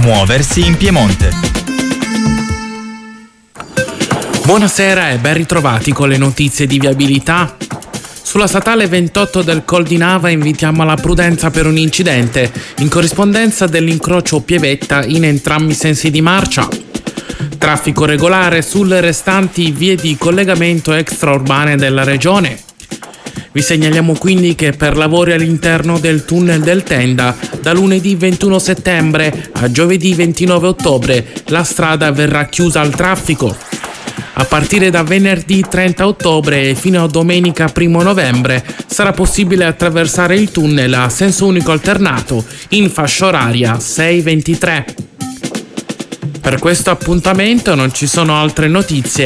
Muoversi in Piemonte. Buonasera e ben ritrovati con le notizie di viabilità. Sulla statale 28 del Col di Nava invitiamo alla prudenza per un incidente in corrispondenza dell'incrocio Pievetta in entrambi i sensi di marcia. Traffico regolare sulle restanti vie di collegamento extraurbane della regione. Vi segnaliamo quindi che per lavori all'interno del tunnel del Tenda, da lunedì 21 settembre a giovedì 29 ottobre, la strada verrà chiusa al traffico. A partire da venerdì 30 ottobre e fino a domenica 1 novembre sarà possibile attraversare il tunnel a senso unico alternato in fascia oraria 6-23. Per questo appuntamento non ci sono altre notizie